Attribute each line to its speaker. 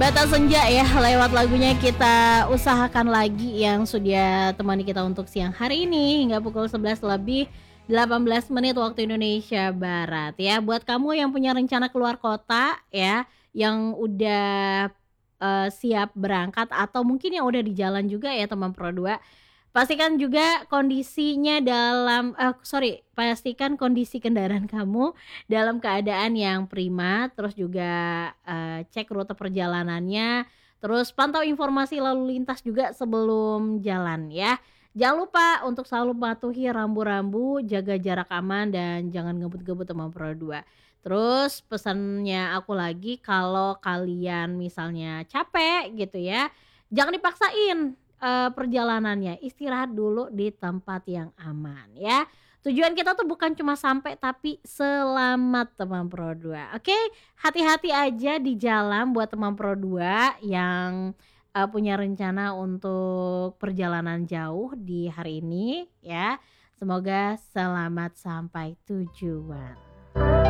Speaker 1: Batas Senja ya, lewat lagunya kita usahakan lagi yang sudah temani kita untuk siang hari ini hingga pukul 11 lebih 18 menit waktu Indonesia Barat ya. Buat kamu yang punya rencana keluar kota ya, yang udah siap berangkat atau mungkin yang udah di jalan juga ya teman Pro 2. Pastikan juga kondisinya dalam pastikan kondisi kendaraan kamu dalam keadaan yang prima, terus juga, cek rute perjalanannya, terus pantau informasi lalu lintas juga sebelum jalan ya. Jangan lupa untuk selalu patuhi rambu-rambu, jaga jarak aman, dan jangan ngebut-ngebut sama Pro 2. Terus pesannya aku lagi kalau kalian misalnya capek gitu ya, jangan dipaksain, perjalanannya, istirahat dulu di tempat yang aman ya. Tujuan kita tuh bukan cuma sampai tapi selamat teman Pro 2. Oke, hati-hati aja di jalan buat teman Pro 2 yang, punya rencana untuk perjalanan jauh di hari ini ya. Semoga selamat sampai tujuan.